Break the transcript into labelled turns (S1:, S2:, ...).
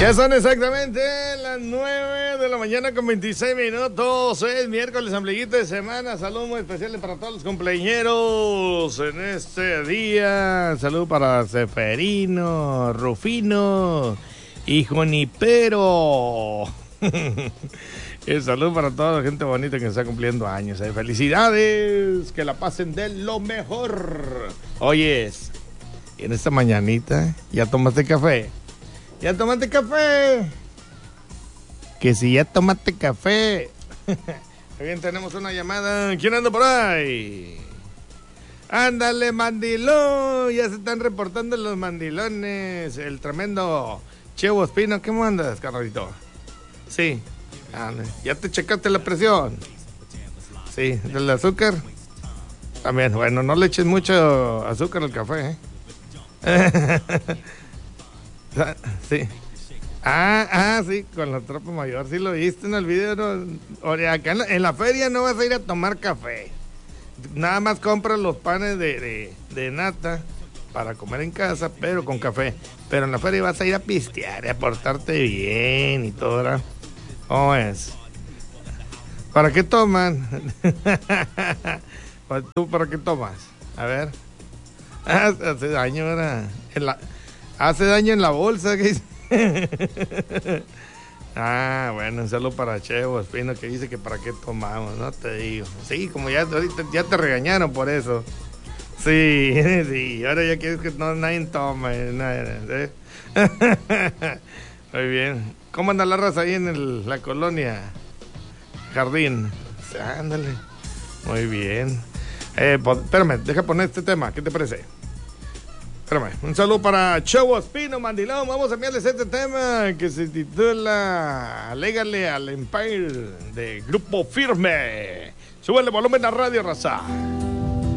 S1: Ya son exactamente las 9 de la mañana con 26 minutos. Es miércoles, amiguito de semana. Saludos muy especiales para todos los cumpleañeros en este día. Saludos para Seferino, Rufino y Junipero. Salud para toda la gente bonita que está cumpliendo años. Felicidades, que la pasen de lo mejor. Oyes, en esta mañanita, ¿ya tomaste café? ¿Ya tomaste café? Que si ya tomaste café. Bien, tenemos una llamada. ¿Quién anda por ahí? Ándale, mandilón. Ya se están reportando los mandilones. El tremendo Chevo Espino. ¿Cómo andas, carnalito? Sí. ¿Ya te checaste la presión? Sí. ¿Del azúcar? También. Bueno, no le eches mucho azúcar al café, Sí. Sí, con la tropa mayor. Sí lo viste en el video, ¿no? Acá en la feria no vas a ir a tomar café. Nada más compras los panes de nata para comer en casa, pero con café. Pero en la feria vas a ir a pistear y a portarte bien y todo, ¿verdad? ¿Cómo es? ¿Para qué toman? ¿Tú para qué tomas? A ver. Hace daño, ¿verdad? Hace daño en la bolsa, ¿qué dice? Bueno, un saludo para Chevo Espino, que dice que para qué tomamos, no te digo. Sí, como ya ahorita ya te regañaron por eso. Sí, sí, ahora ya quieres que nadie tome. Nadie. Muy bien. ¿Cómo anda la raza ahí en la colonia Jardín? Ándale. Muy bien. Espérame, deja poner este tema, ¿qué te parece? Espérame, un saludo para Chevo Espino, mandilón. Vamos a enviarles este tema que se titula Alégale al Empire de Grupo Firme. Súbele volumen a radio, raza.